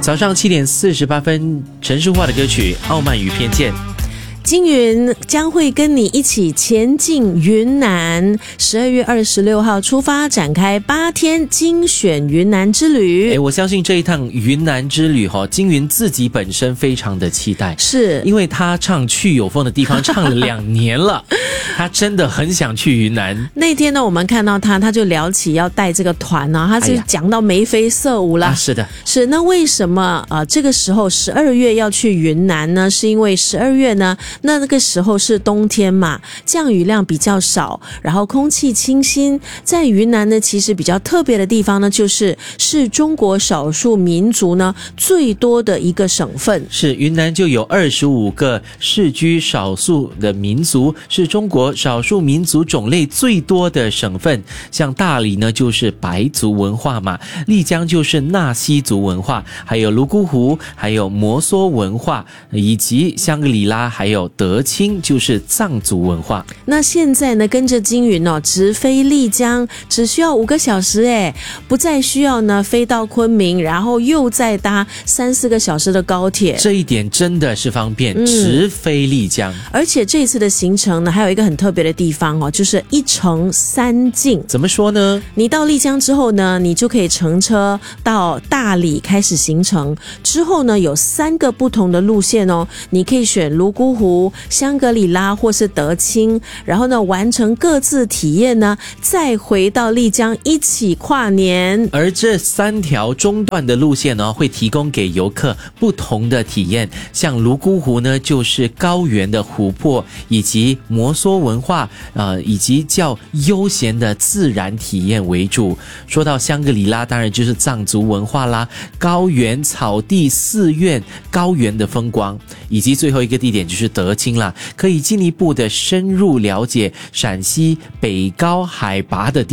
早上7:48，陈淑桦的歌曲《傲慢与偏见》。 金云将会跟你一起前进云南，12月26号出发，展开8天精选云南之旅。 我相信这一趟云南之旅金云自己本身非常的期待， 是因为他唱去有风的地方唱了2年了，他真的很想去云南。 那天呢，我们看到他就聊起要带这个团呢，他就讲到眉飞色舞了。 是的， 是。那为什么这个时候12月要去云南呢？是因为12月呢，那个时候是冬天嘛，降雨量比较少，然后空气清新。在云南呢，其实比较特别的地方呢，是中国少数民族呢最多的一个省份。 是，云南就有25个世居少数的民族，是中国少数民族种类最多的省份。像大理呢就是白族文化嘛，丽江就是纳西族文化，还有泸沽湖，还有摩梭文化，以及香格里拉，还有德清就是藏族文化。 那现在呢，跟着金云直飞丽江，只需要5个小时不再需要呢飞到昆明，然后又再搭3-4个小时的高铁。 这一点真的是方便，直飞丽江。 而且这一次的行程呢，还有一个很特别的地方就是1城3境。 怎么说呢？ 你到丽江之后呢，你就可以乘车到大理开始行程，之后呢有3个不同的路线你可以选泸沽湖、香格里拉或是德清，然后呢完成各自体验呢，再回到丽江一起跨年。 而这3条中段的路线呢，会提供给游客不同的体验。像泸沽湖呢，就是高原的湖泊以及摩梭文化以及较悠闲的自然体验为主。说到香格里拉，当然就是藏族文化啦，高原草地寺院，高原的风光，以及最后一个地点就是德清啦，可以进一步的深入了解陕西北高海拔的地